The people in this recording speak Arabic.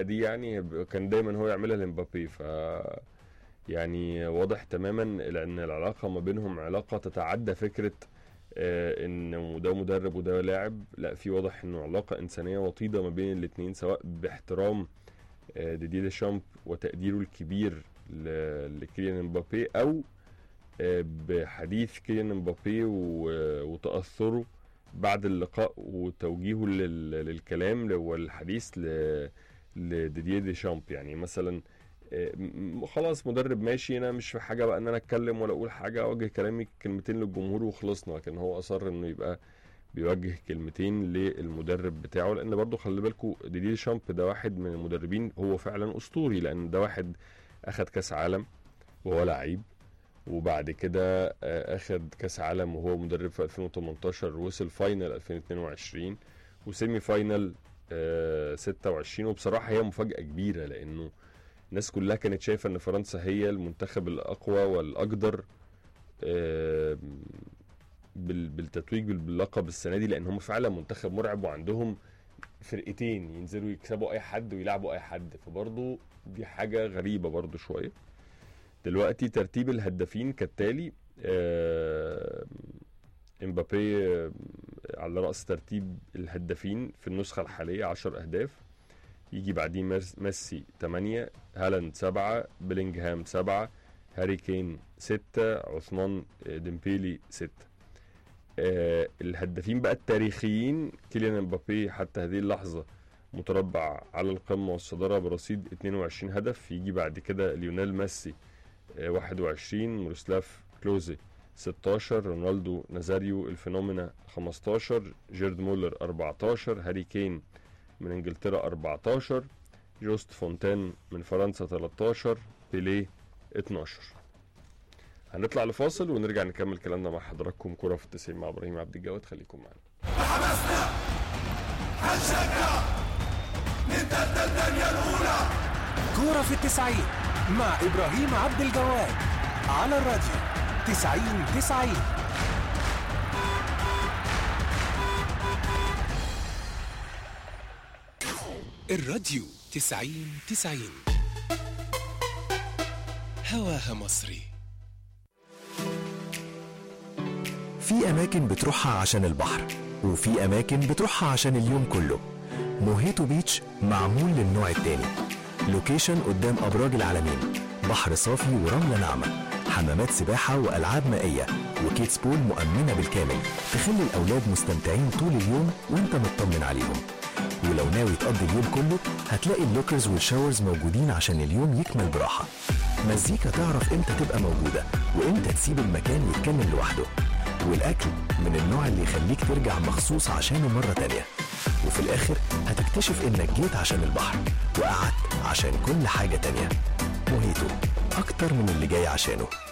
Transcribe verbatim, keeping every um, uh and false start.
دي يعني كان دايما هو يعملها لمبابي. ف يعني واضح تماما ان العلاقه ما بينهم علاقه تتعدى فكره آه ان ده مدرب وده لاعب، لا، في واضح انه علاقه انسانيه وطيده ما بين الاثنين، سواء باحترام آه ديديه ديشامب وتقديره الكبير لكيليان مبابي، او آه بحديث كيليان مبابي وتاثره بعد اللقاء وتوجيهه للكلام والحديث لديديه ديشامب. يعني مثلا خلاص مدرب ماشي، انا مش في حاجه بقى ان انا اتكلم ولا اقول حاجه، اوجه كلامي كلمتين للجمهور وخلصنا، لكن هو اصر انه يبقى بيوجه كلمتين للمدرب بتاعه، لان برضو خلي بالكم ديديه ديشامب ده واحد من المدربين هو فعلا اسطوري، لان ده واحد اخد كاس عالم وهو لعيب، وبعد كده اخد كاس عالم وهو مدرب في ألفين وتمنتاشر، وصل فاينل ألفين واتنين وعشرين وسيمي فاينل ستة وعشرين. وبصراحه هي مفاجاه كبيره، لانه الناس كلها كانت شايفه ان فرنسا هي المنتخب الاقوى والاقدر بالتتويج باللقب السنه دي، لان هم فعلا منتخب مرعب وعندهم فرقتين ينزلوا يكسبوا اي حد ويلعبوا اي حد، فبرضه دي حاجه غريبه برضه شويه. دلوقتي ترتيب الهدافين كالتالي: امبابي على رأس ترتيب الهدافين في النسخة الحالية عشر أهداف، يجي بعديه ميسي تمانية، هالاند سبعة، بيلينغهام سبعة، هاري كين ستة، عثمان ديمبيلي ستة. آه الهدافين بقى التاريخيين: كيليان امبابي حتى هذه اللحظة متربع على القمة والصدارة برصيد اتنين وعشرين هدف، يجي بعد كده ليونيل ميسي آه واحد وعشرين، ميروسلاف كلوزي ستاشر، رونالدو نازاريو الفينومينا خمستاشر، جيرد مولر أربعتاشر، هاري كين من انجلترا أربعتاشر، جوست فونتين من فرنسا تلتاشر، بيليه اتناشر. هنطلع لفاصل ونرجع نكمل كلامنا مع حضراتكم. كرة في التسعين مع ابراهيم عبد الجواد، خليكم معنا. حماسنا هنشجع نمتد الدنيا الأولى. كرة في التسعين مع ابراهيم عبد الجواد على الراديو تسعين تسعين. الراديو تسعين تسعين هواها مصري. في أماكن بتروحها عشان البحر، وفي أماكن بتروحها عشان اليوم كله. موهيتو بيتش معمول للنوع التاني. لوكيشن قدام أبراج العالمين، بحر صافي ورملة ناعمة، حمامات سباحة وألعاب مائية، وكيدز بول مؤمنة بالكامل تخلي الأولاد مستمتعين طول اليوم وانت مطمن عليهم. ولو ناوي تقضي اليوم كله هتلاقي اللوكرز والشاورز موجودين عشان اليوم يكمل براحة. مزيكا تعرف امتى تبقى موجودة وامتى تسيب المكان يتكمل لوحده. والأكل من النوع اللي يخليك ترجع مخصوص عشانه مرة تانية. وفي الآخر هتكتشف إنك جيت عشان البحر وقعدت عشان كل حاجة تانية. موهيتو أكتر من اللي جاي عشانه.